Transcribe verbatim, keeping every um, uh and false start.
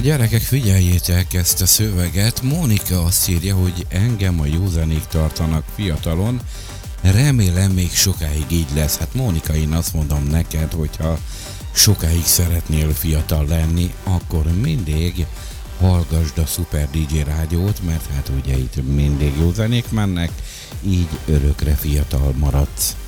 gyerekek, figyeljétek ezt a szöveget. Mónika azt írja, hogy engem a józanék tartanak fiatalon. Remélem még sokáig így lesz. Hát Mónika, én azt mondom neked, hogyha sokáig szeretnél fiatal lenni, akkor mindig hallgasd a Super dé dzsé rádiót, mert hát ugye itt mindig jó zenék mennek, így örökre fiatal maradsz.